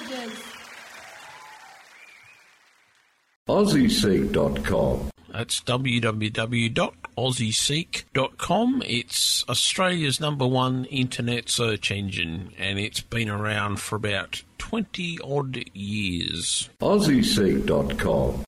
AussieSeek.com. That's www.aussieseek.com. It's Australia's #1 internet search engine, and it's been around for about 20-odd years. AussieSeek.com.